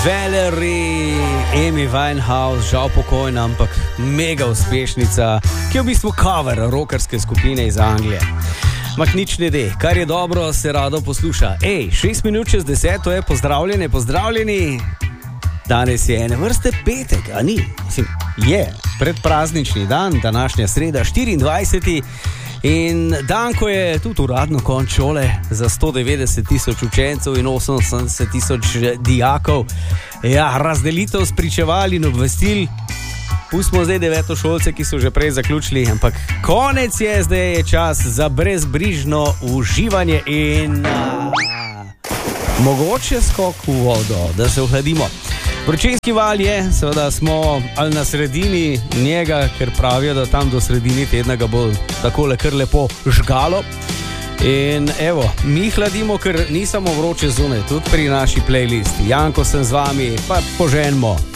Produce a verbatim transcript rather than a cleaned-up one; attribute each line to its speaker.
Speaker 1: Valerie, Amy Winehouse, žal pokojna, ampak mega uspešnica, ki je v bistvu cover rockerske skupine iz Anglije. Mak nič ne de, kar je dobro, se rado posluša. Ej, šest minut čez deset, to je pozdravljene, pozdravljeni. Danes je ene vrste petek, a ni? Mislim, je predpraznični dan, današnja sreda, štiriindvajseti In dan, ko je tudi uradno konč šole za sto devetdeset tisoč učencev in osemdeset tisoč dijakov. Ja, razdelitev spričeval in obvestil. Pustimo zdaj devetošolce, ki so že prej zaključili, ampak konec je, zdaj je čas za brezbrižno uživanje in a, mogoče skok v vodo, da se ohladimo. Vročinski val je, seveda smo ali na sredini njega, ker pravijo, da tam do sredini tedna ga bo takole kar lepo žgalo. In evo, mi hladimo, ker ni samo vroče zunaj, tudi pri naši playlisti. Janko sem z vami, pa poženimo.